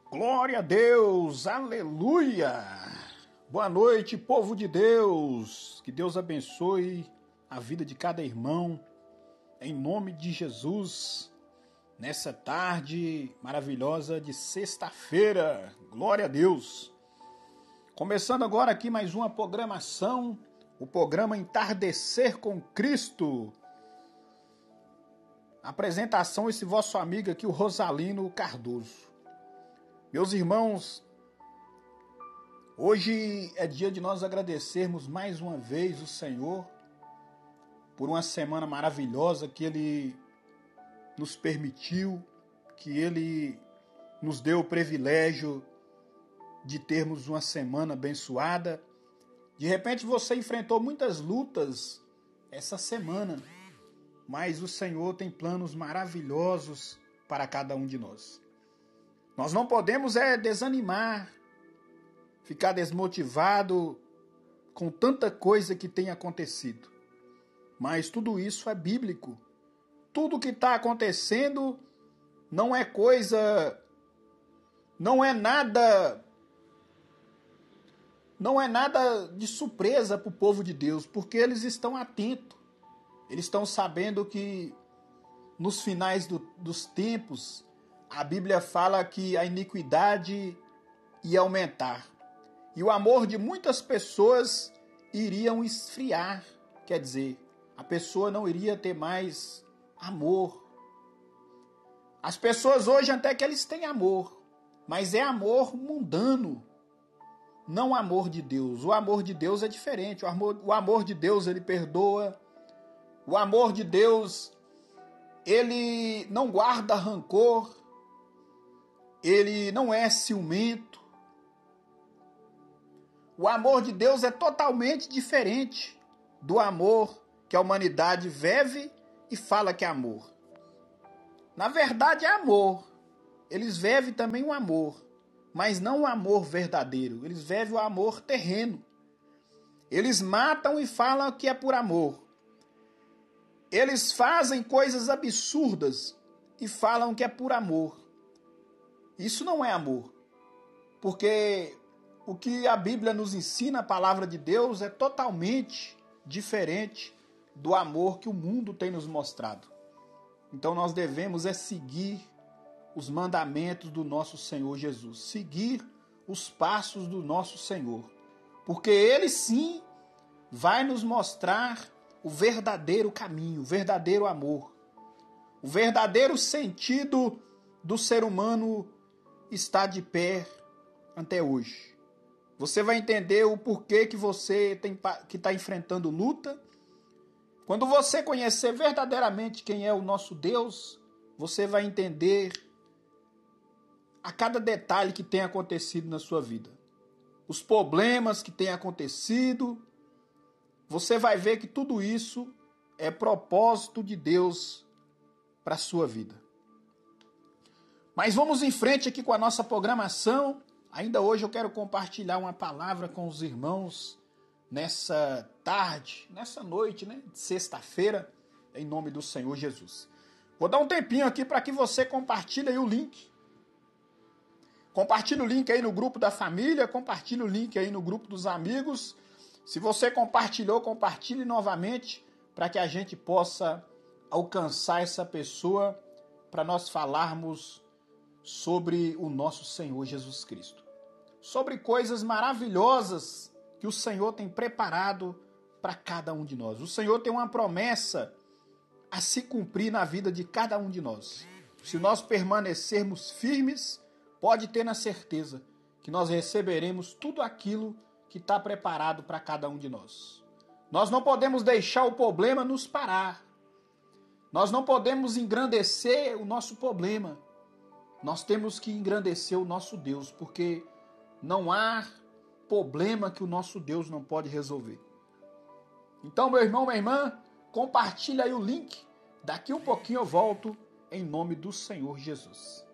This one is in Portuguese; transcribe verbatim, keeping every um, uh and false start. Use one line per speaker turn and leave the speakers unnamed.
Glória a Deus, aleluia! Boa noite, povo de Deus, que Deus abençoe a vida de cada irmão, em nome de Jesus, nessa tarde maravilhosa de sexta-feira, glória a Deus! Começando agora aqui mais uma programação, o programa Entardecer com Cristo. Apresentação, esse vosso amigo aqui, o Rosalino Cardoso. Meus irmãos, hoje é dia de nós agradecermos mais uma vez o Senhor por uma semana maravilhosa que Ele nos permitiu, que Ele nos deu o privilégio de termos uma semana abençoada. De repente você enfrentou muitas lutas essa semana, mas o Senhor tem planos maravilhosos para cada um de nós. Nós não podemos é desanimar, ficar desmotivado com tanta coisa que tem acontecido. Mas tudo isso é bíblico. Tudo que está acontecendo não é coisa, não é nada, não é nada de surpresa para o povo de Deus, porque eles estão atentos. Eles estão sabendo que nos finais do, dos tempos, a Bíblia fala que a iniquidade ia aumentar. E o amor de muitas pessoas iriam esfriar. Quer dizer, a pessoa não iria ter mais amor. As pessoas hoje até que eles têm amor, mas é amor mundano, não amor de Deus. O amor de Deus é diferente. O amor, o amor de Deus, ele perdoa. O amor de Deus, ele não guarda rancor. Ele não é ciumento. O amor de Deus é totalmente diferente do amor que a humanidade vive e fala que é amor. Na verdade é amor. Eles vivem também o amor, mas não o amor verdadeiro. Eles vivem o amor terreno. Eles matam e falam que é por amor. Eles fazem coisas absurdas e falam que é por amor. Isso não é amor, porque o que a Bíblia nos ensina, a palavra de Deus, é totalmente diferente do amor que o mundo tem nos mostrado. Então nós devemos é seguir os mandamentos do nosso Senhor Jesus, seguir os passos do nosso Senhor, porque Ele sim vai nos mostrar o verdadeiro caminho, o verdadeiro amor, o verdadeiro sentido do ser humano está de pé até hoje. Você vai entender o porquê que você tem, que está enfrentando luta. Quando você conhecer verdadeiramente quem é o nosso Deus, você vai entender a cada detalhe que tem acontecido na sua vida. Os problemas que têm acontecido, você vai ver que tudo isso é propósito de Deus para a sua vida. Mas vamos em frente aqui com a nossa programação. Ainda hoje eu quero compartilhar uma palavra com os irmãos nessa tarde, nessa noite, né, de sexta-feira, em nome do Senhor Jesus. Vou dar um tempinho aqui para que você compartilhe aí o link. Compartilhe o link aí no grupo da família, compartilhe o link aí no grupo dos amigos. Se você compartilhou, compartilhe novamente para que a gente possa alcançar essa pessoa para nós falarmos sobre o nosso Senhor Jesus Cristo. Sobre coisas maravilhosas que o Senhor tem preparado para cada um de nós. O Senhor tem uma promessa a se cumprir na vida de cada um de nós. Se nós permanecermos firmes, pode ter na certeza que nós receberemos tudo aquilo que está preparado para cada um de nós. Nós não podemos deixar o problema nos parar. Nós não podemos engrandecer o nosso problema. Nós temos que engrandecer o nosso Deus, porque não há problema que o nosso Deus não pode resolver. Então, meu irmão, minha irmã, compartilha aí o link. Daqui um pouquinho eu volto em nome do Senhor Jesus.